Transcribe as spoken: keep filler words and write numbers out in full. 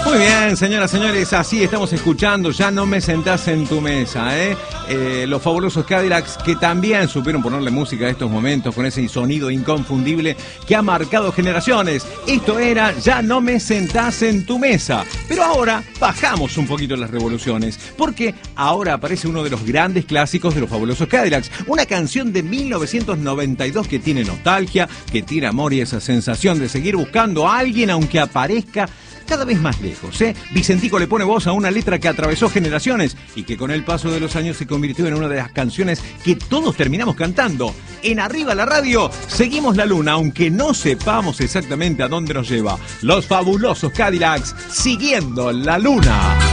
Muy bien, señoras, señores, así estamos escuchando Ya no me sentás en tu mesa, ¿eh? Eh, los fabulosos Cadillacs, que también supieron ponerle música a estos momentos con ese sonido inconfundible que ha marcado generaciones. Esto era Ya no me sentás en tu mesa. Pero ahora bajamos un poquito las revoluciones, porque ahora aparece uno de los grandes clásicos de los fabulosos Cadillacs, una canción de mil novecientos noventa y dos que tiene nostalgia, que tiene amor y esa sensación de seguir buscando a alguien aunque aparezca cada vez más lejos, ¿eh? Vicentico le pone voz a una letra que atravesó generaciones y que con el paso de los años se convirtió en una de las canciones que todos terminamos cantando. En Arriba la Radio, seguimos la luna, aunque no sepamos exactamente a dónde nos lleva. Los fabulosos Cadillacs, siguiendo la luna.